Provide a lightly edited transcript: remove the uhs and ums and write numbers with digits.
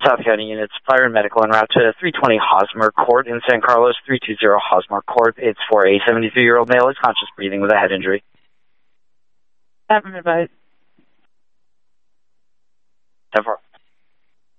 South County units, fire and medical en route to 320 Hosmer Court in San Carlos, 320 Hosmer Court. It's for a 73-year-old male who's conscious breathing with a head injury. Have him advised. 10-4.